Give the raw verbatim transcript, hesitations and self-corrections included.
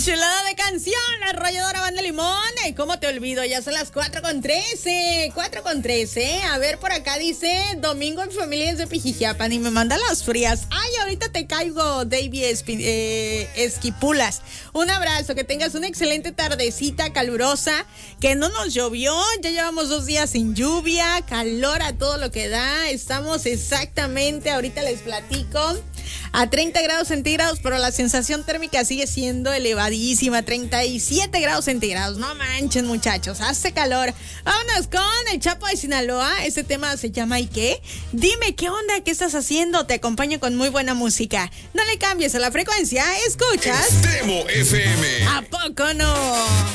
Chulada de canción, la arrolladora Banda Limón. ¿Y cómo te olvido? Ya son las cuatro con trece. cuatro con trece. A ver, por acá dice Domingo en Familia de Pijijiapan y me manda las frías. Ay, ahorita te caigo, David Espi- eh, Esquipulas. Un abrazo, que tengas una excelente tardecita calurosa, que no nos llovió. Ya llevamos dos días sin lluvia, calor a todo lo que da. Estamos exactamente, ahorita les platico, a treinta grados centígrados, pero la sensación térmica sigue siendo elevadísima, treinta y siete grados centígrados. No manchen, muchachos, hace calor. Vámonos con el Chapo de Sinaloa. Este tema se llama ¿Y qué? Dime, ¿qué onda? ¿Qué estás haciendo? Te acompaño con muy buena música. No le cambies a la frecuencia, escuchas Extremo F M. ¿A poco no?